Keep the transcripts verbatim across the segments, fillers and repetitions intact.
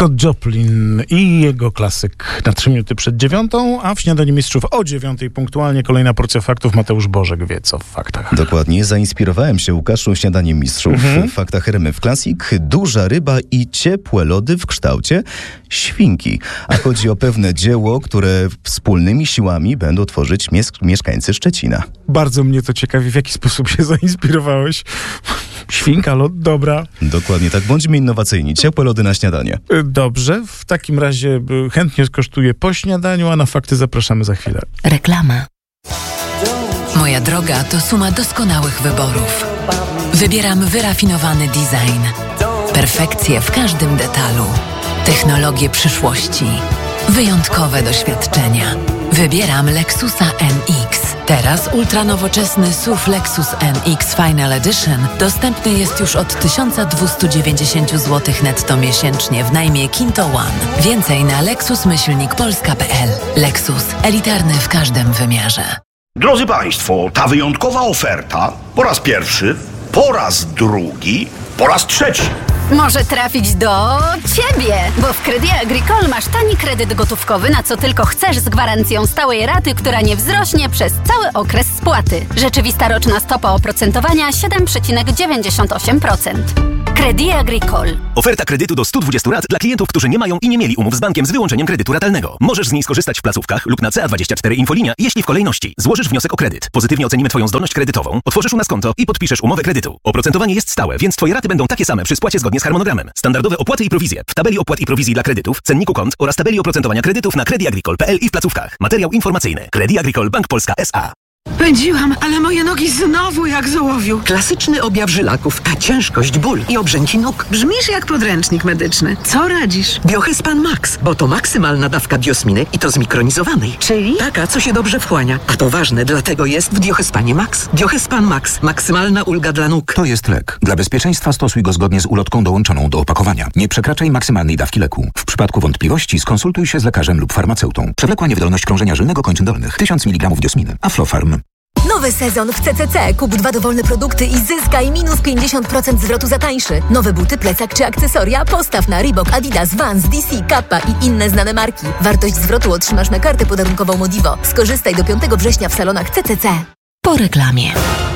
Scott Joplin i jego klasyk na trzy minuty przed dziewiątą, a w Śniadaniu Mistrzów o dziewiątej punktualnie kolejna porcja faktów. Mateusz Bożek wie co w faktach. Dokładnie, zainspirowałem się, Łukaszu, Śniadaniem Mistrzów. Mhm. W faktach R M F Classic duża ryba i ciepłe lody w kształcie świnki. A chodzi o pewne dzieło, które wspólnymi siłami będą tworzyć mies- mieszkańcy Szczecina. Bardzo mnie to ciekawi, w jaki sposób się zainspirowałeś. Świnka, lod, dobra. Dokładnie tak, bądźmy innowacyjni. Ciepłe lody na śniadanie. Dobrze, w takim razie chętnie skosztuję po śniadaniu, a na fakty zapraszamy za chwilę. Reklama. Moja droga to suma doskonałych wyborów. Wybieram wyrafinowany design. Perfekcję w każdym detalu. Technologie przyszłości. Wyjątkowe doświadczenia. Wybieram Lexusa N X. Teraz ultranowoczesny S U V Lexus N X Final Edition dostępny jest już od tysiąc dwieście dziewięćdziesiąt złotych netto miesięcznie w najmie Kinto One. Więcej na lexus myślnik polska kropka p l. Lexus. Elitarny w każdym wymiarze. Drodzy Państwo, ta wyjątkowa oferta po raz pierwszy, po raz drugi, po raz trzeci. Może trafić do Ciebie, bo w Crédit Agricole masz tani kredyt gotówkowy, na co tylko chcesz, z gwarancją stałej raty, która nie wzrośnie przez cały okres spłaty. Rzeczywista roczna stopa oprocentowania siedem przecinek dziewięćdziesiąt osiem procent. Crédit Agricole. Oferta kredytu do stu dwudziestu rat dla klientów, którzy nie mają i nie mieli umów z bankiem z wyłączeniem kredytu ratalnego. Możesz z niej skorzystać w placówkach lub na C A dwadzieścia cztery Infolinia, jeśli w kolejności złożysz wniosek o kredyt. Pozytywnie ocenimy Twoją zdolność kredytową, otworzysz u nas konto i podpiszesz umowę kredytu. Oprocentowanie jest stałe, więc Twoje raty będą takie same przy spłacie zgodnie z harmonogramem. Standardowe opłaty i prowizje w tabeli opłat i prowizji dla kredytów, cenniku kont oraz tabeli oprocentowania kredytów na credit agricole kropka p l i w placówkach. Materiał informacyjny. Crédit Agricole Bank Polska S A. Pędziłam, ale moje nogi znowu jak z ołowiu. Klasyczny objaw żylaków, a ciężkość, ból i obrzęki nóg. Brzmisz jak podręcznik medyczny. Co radzisz? Biohespan Max, bo to maksymalna dawka diosminy i to zmikronizowanej. Czyli? Taka, co się dobrze wchłania. A to ważne, dlatego jest w Diohespanie Max. Diohespan Max. Maksymalna ulga dla nóg. To jest lek. Dla bezpieczeństwa stosuj go zgodnie z ulotką dołączoną do opakowania. Nie przekraczaj maksymalnej dawki leku. W przypadku wątpliwości skonsultuj się z lekarzem lub farmaceutą. Przewlekła niewydolność krążenia żylnego kończyn dolnych. tysiąc miligramów diosminy. Aflofarm. Nowy sezon w C C C. Kup dwa dowolne produkty i zyskaj minus pięćdziesiąt procent zwrotu za tańszy. Nowe buty, plecak czy akcesoria? Postaw na Reebok, Adidas, Vans, D C, Kappa i inne znane marki. Wartość zwrotu otrzymasz na kartę podarunkową Modivo. Skorzystaj do piątego września w salonach C C C. Po reklamie.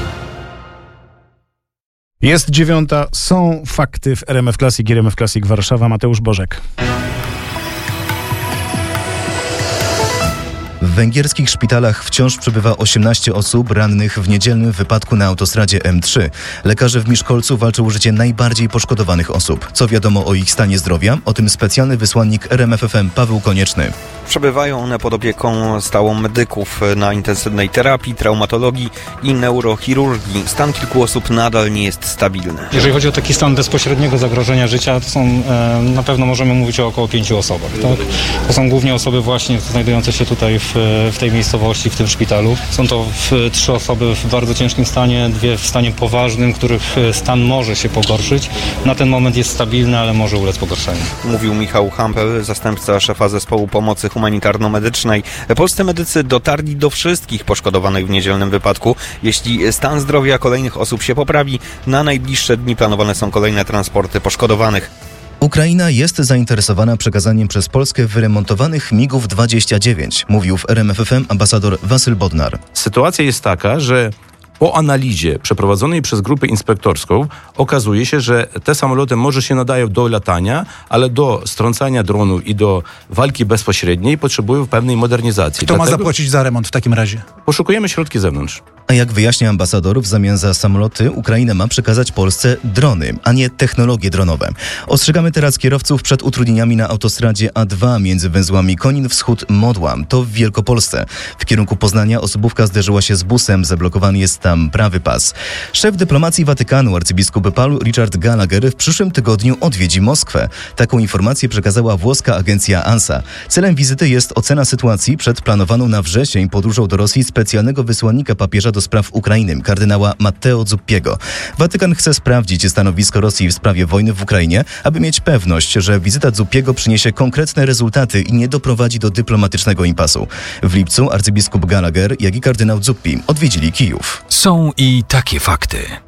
Jest dziewiąta, są fakty w R M F Classic, R M F Classic Warszawa. Mateusz Bożek. W węgierskich szpitalach wciąż przebywa osiemnaście osób rannych w niedzielnym wypadku na autostradzie M trzy. Lekarze w Miszkolcu walczą o życie najbardziej poszkodowanych osób. Co wiadomo o ich stanie zdrowia? O tym specjalny wysłannik R M F F M Paweł Konieczny. Przebywają one pod opieką stałą medyków na intensywnej terapii, traumatologii i neurochirurgii. Stan kilku osób nadal nie jest stabilny. Jeżeli chodzi o taki stan bezpośredniego zagrożenia życia, to są, e, na pewno możemy mówić o około pięciu osobach. Tak? To są głównie osoby właśnie znajdujące się tutaj w, w tej miejscowości, w tym szpitalu. Są to w, trzy osoby w bardzo ciężkim stanie, dwie w stanie poważnym, których stan może się pogorszyć. Na ten moment jest stabilny, ale może ulec pogorszeniu. Mówił Michał Hampel, zastępca szefa zespołu pomocy humanitarno-medycznej. Polscy medycy dotarli do wszystkich poszkodowanych w niedzielnym wypadku. Jeśli stan zdrowia kolejnych osób się poprawi, na najbliższe dni planowane są kolejne transporty poszkodowanych. Ukraina jest zainteresowana przekazaniem przez Polskę wyremontowanych migów dwadzieścia dziewięć, mówił w R M F F M ambasador Wasyl Bodnar. Sytuacja jest taka, że po analizie przeprowadzonej przez grupę inspektorską okazuje się, że te samoloty może się nadają do latania, ale do strącania dronu i do walki bezpośredniej potrzebują pewnej modernizacji. Kto Dlatego ma zapłacić za remont w takim razie? Poszukujemy środki z zewnątrz. A jak wyjaśnia ambasador, w zamian za samoloty Ukraina ma przekazać Polsce drony, a nie technologie dronowe. Ostrzegamy teraz kierowców przed utrudnieniami na autostradzie A dwa między węzłami Konin Wschód-Modła. To w Wielkopolsce. W kierunku Poznania osobówka zderzyła się z busem, zablokowany jest tam prawy pas. Szef dyplomacji Watykanu, arcybiskup Paul Richard Gallagher, w przyszłym tygodniu odwiedzi Moskwę. Taką informację przekazała włoska agencja ANSA. Celem wizyty jest ocena sytuacji przed planowaną na wrzesień podróżą do Rosji specjalnego wysłannika papieża do spraw Ukrainy, kardynała Matteo Zuppiego. Watykan chce sprawdzić stanowisko Rosji w sprawie wojny w Ukrainie, aby mieć pewność, że wizyta Zuppiego przyniesie konkretne rezultaty i nie doprowadzi do dyplomatycznego impasu. W lipcu arcybiskup Gallagher, jak i kardynał Zuppi odwiedzili Kijów. Są i takie fakty.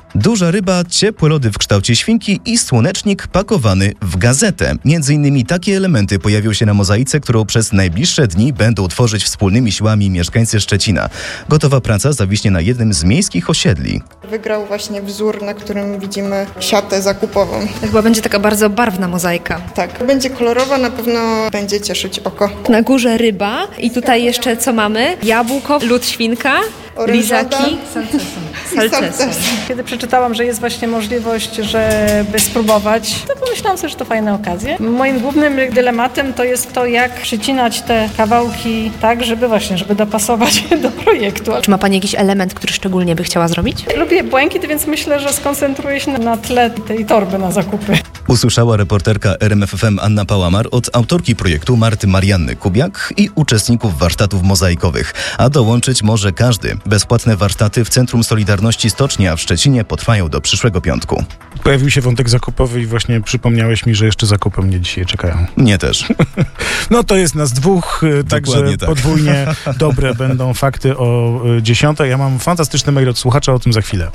Duża ryba, ciepłe lody w kształcie świnki i słonecznik pakowany w gazetę. Między innymi takie elementy pojawią się na mozaice, którą przez najbliższe dni będą tworzyć wspólnymi siłami mieszkańcy Szczecina. Gotowa praca zawiśnie na jednym z miejskich osiedli. Wygrał właśnie wzór, na którym widzimy siatę zakupową. Chyba będzie taka bardzo barwna mozaika. Tak, będzie kolorowa, na pewno będzie cieszyć oko. Na górze ryba i tutaj jeszcze co mamy? Jabłko, lód świnka, lizaki, salceson. Kiedy przeczytałam, że jest właśnie możliwość, żeby spróbować, to pomyślałam sobie, że to fajna okazja. Moim głównym dylematem to jest to, jak przycinać te kawałki tak, żeby właśnie, żeby dopasować do projektu. Czy ma Pani jakiś element, który szczególnie by chciała zrobić? Lubię błękit, więc myślę, że skoncentruję się na tle tej torby na zakupy. Usłyszała reporterka R M F F M Anna Pałamar od autorki projektu Marty Marianny Kubiak i uczestników warsztatów mozaikowych. A dołączyć może każdy. Bezpłatne warsztaty w Centrum Solidarności Stocznia w Szczecinie potrwają do przyszłego piątku. Pojawił się wątek zakupowy i właśnie przypomniałeś mi, że jeszcze zakupy mnie dzisiaj czekają. Mnie też. No to jest nas dwóch, także tak. Podwójnie dobre będą fakty o dziesiątej. Ja mam fantastyczny mail od słuchacza, o tym za chwilę.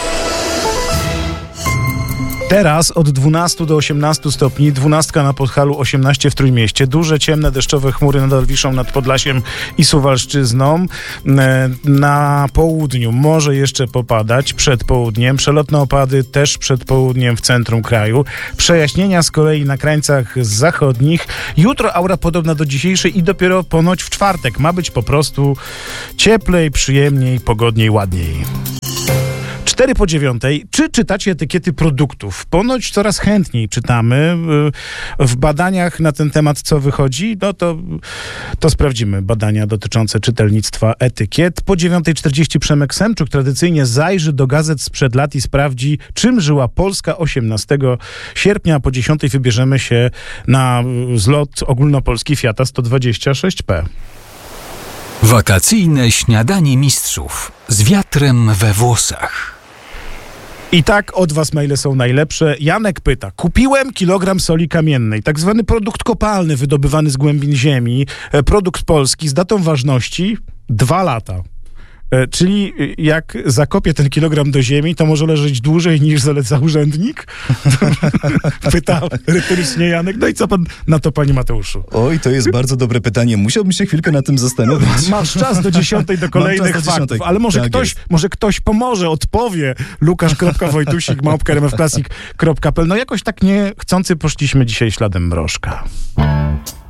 Teraz od dwunastu do osiemnastu stopni, dwunastka na Podhalu, osiemnaście w Trójmieście. Duże, ciemne, deszczowe chmury nadal wiszą nad Podlasiem i Suwalszczyzną. Na południu może jeszcze popadać przed południem. Przelotne opady też przed południem w centrum kraju. Przejaśnienia z kolei na krańcach zachodnich. Jutro aura podobna do dzisiejszej i dopiero ponoć w czwartek ma być po prostu cieplej, przyjemniej, pogodniej, ładniej. Cztery po dziewiątej. Czy czytacie etykiety produktów? Ponoć coraz chętniej czytamy. W badaniach na ten temat co wychodzi? No to, to sprawdzimy. Badania dotyczące czytelnictwa etykiet. Po dziewiątej czterdzieści Przemek Semczuk tradycyjnie zajrzy do gazet sprzed lat i sprawdzi, czym żyła Polska osiemnastego sierpnia. Po dziesiątej wybierzemy się na zlot ogólnopolski Fiata sto dwadzieścia sześć P. Wakacyjne śniadanie mistrzów z wiatrem we włosach. I tak od was maile są najlepsze. Janek pyta, kupiłem kilogram soli kamiennej, tak zwany produkt kopalny wydobywany z głębin ziemi, produkt polski z datą ważności dwa lata. Czyli jak zakopię ten kilogram do ziemi, to może leżeć dłużej niż zaleca urzędnik? Pyta retorycznie Janek. No i co pan na to, panie Mateuszu? Oj, to jest bardzo dobre pytanie. Musiałbym się chwilkę na tym zastanowić. Masz czas do dziesiątej do kolejnych do faktów, ale może, tak ktoś, może ktoś pomoże, odpowie. Lukasz kropka wojtusik małpka r m f classic kropka p l. No jakoś tak niechcący poszliśmy dzisiaj śladem mrożka.